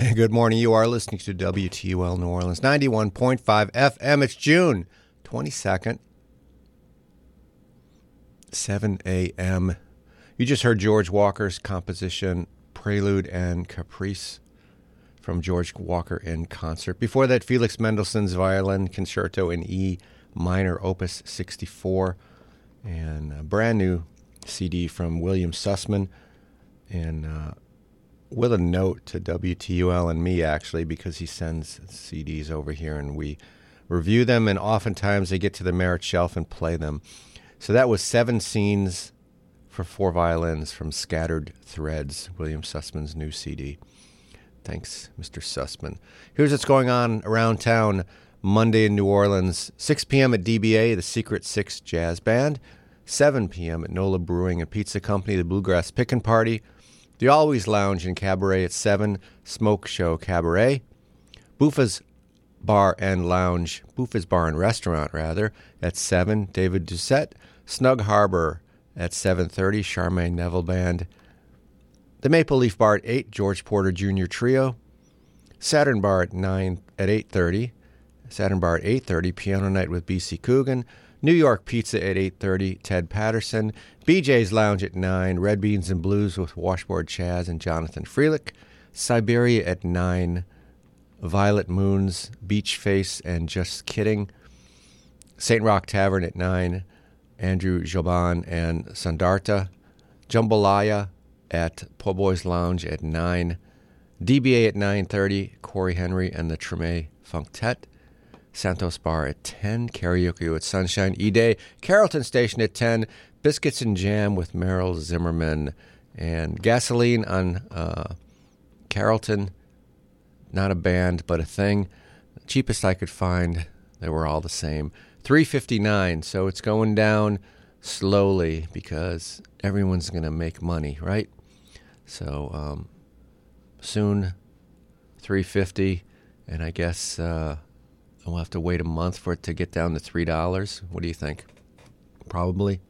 Good morning. You are listening to WTUL New Orleans, 91.5 FM. It's June 22nd, 7 a.m. You just heard George Walker's composition, Prelude and Caprice, from George Walker in concert. Before that, Felix Mendelssohn's Violin Concerto in E minor, Opus 64, and a brand new CD from William Sussman. And with a note to WTUL and me, actually, because he sends CDs over here and we review them, and oftentimes they get to the merit shelf and play them. So that was 7 Scenes for 4 Violins from Scattered Threads, William Sussman's new CD. Thanks, Mr. Sussman. Here's what's going on around town Monday in New Orleans. 6 p.m. at DBA, the Secret Six Jazz Band. 7 p.m. at NOLA Brewing and Pizza Company, the Bluegrass Pickin' Party. The Always Lounge and Cabaret at 7, Smoke Show Cabaret. Buffa's Bar and Restaurant, at 7, David Doucette. Snug Harbor at 7:30, Charmaine Neville Band. The Maple Leaf Bar at 8, George Porter Jr. Trio. Saturn Bar at 8:30. Saturn Bar at 8:30, Piano Night with B.C. Coogan. New York Pizza at 8:30, Ted Patterson. BJ's Lounge at 9, Red Beans and Blues with Washboard Chaz and Jonathan Freelick. Siberia at 9, Violet Moons, Beach Face and Just Kidding. St. Rock Tavern at 9, Andrew Joban and Sandarta. Jambalaya at Po' Boys Lounge at 9. DBA at 9:30, Corey Henry and the Treme Funktet. Santos Bar at 10, Karaoke at Sunshine E-Day, Carrollton Station at 10, Biscuits and Jam with Meryl Zimmerman, and Gasoline on Carrollton, not a band, but a thing. The cheapest I could find, they were all the same. $3.59, so it's going down slowly because everyone's going to make money, right? So soon, $3.50, and I guess we'll have to wait a month for it to get down to $3. What do you think? Probably.